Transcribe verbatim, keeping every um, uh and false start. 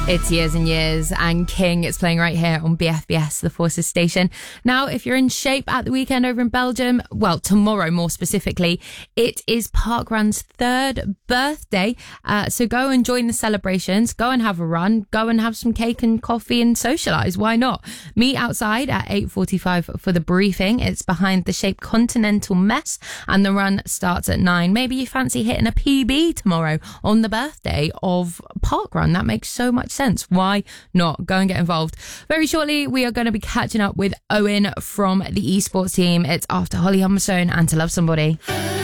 It's Years and Years and King. It's playing right here on B F B S, the Forces station. Now, if you're in shape at the weekend over in Belgium, well, tomorrow more specifically, it is Parkrun's third birthday. Uh, so go and join the celebrations. Go and have a run. Go and have some cake and coffee and socialise. Why not? Meet outside at eight forty-five for the briefing. It's behind the Shape Continental Mess and the run starts at nine. Maybe you fancy hitting a P B tomorrow on the birthday of Parkrun. That makes so much sense. Why not? Go and get involved. Very shortly, we are going to be catching up with Owen from the esports team. It's after Holly Humberstone and To Love Somebody.